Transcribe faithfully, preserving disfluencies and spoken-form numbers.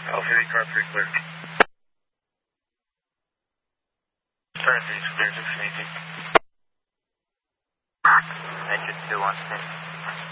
Alpha eight, car three clear. Turn three clear, six eighty. Engine two one six.